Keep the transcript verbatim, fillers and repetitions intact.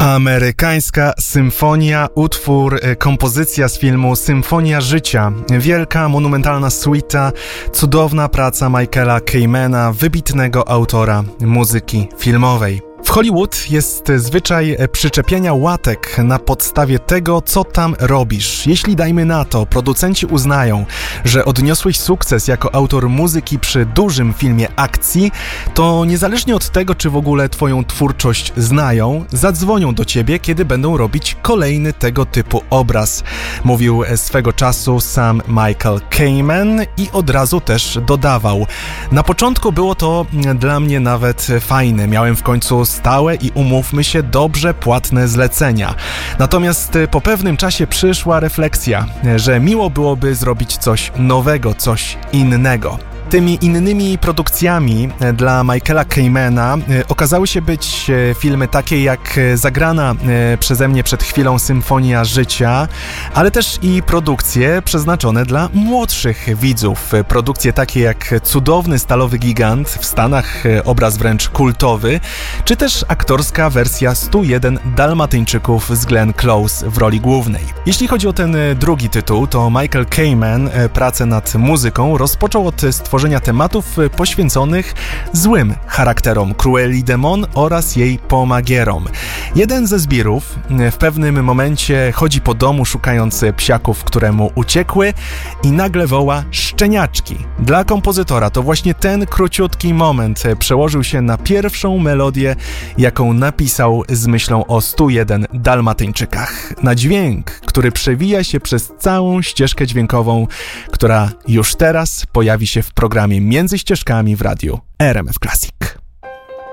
Amerykańska symfonia, utwór, kompozycja z filmu Symfonia Życia. Wielka, monumentalna suita, cudowna praca Michaela Kaymana, wybitnego autora muzyki filmowej. W Hollywood jest zwyczaj przyczepiania łatek na podstawie tego, co tam robisz. Jeśli, dajmy na to, producenci uznają, że odniosłeś sukces jako autor muzyki przy dużym filmie akcji, to niezależnie od tego, czy w ogóle twoją twórczość znają, zadzwonią do ciebie, kiedy będą robić kolejny tego typu obraz. Mówił swego czasu sam Michael Kamen i od razu też dodawał: na początku było to dla mnie nawet fajne, miałem w końcu stałe i, umówmy się, dobrze płatne zlecenia. Natomiast po pewnym czasie przyszła refleksja, że miło byłoby zrobić coś nowego, coś innego. Tymi innymi produkcjami dla Michaela Kaymana okazały się być filmy takie jak zagrana przeze mnie przed chwilą Symfonia Życia, ale też i produkcje przeznaczone dla młodszych widzów. Produkcje takie jak Cudowny Stalowy Gigant, w Stanach obraz wręcz kultowy, czy też aktorska wersja stu jeden Dalmatyńczyków z Glenn Close w roli głównej. Jeśli chodzi o ten drugi tytuł, to Michael Kamen pracę nad muzyką rozpoczął od stworzenia tematów poświęconych złym charakterom Cruelli de Mon oraz jej pomagierom. Jeden ze zbirów w pewnym momencie chodzi po domu, szukając psiaków, które mu uciekły, i nagle woła: szczeniaczki. Dla kompozytora to właśnie ten króciutki moment przełożył się na pierwszą melodię, jaką napisał z myślą o stu jeden Dalmatyńczykach. Na dźwięk, który przewija się przez całą ścieżkę dźwiękową, która już teraz pojawi się w programie Między Ścieżkami w radiu R M F Classic.